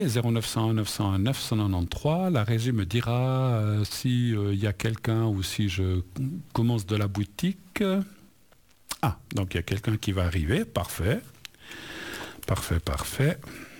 0901 901 993. La régie me dira si y a quelqu'un ou si je commence de la boutique. Ah, donc il y a quelqu'un qui va arriver. Parfait. Parfait, parfait.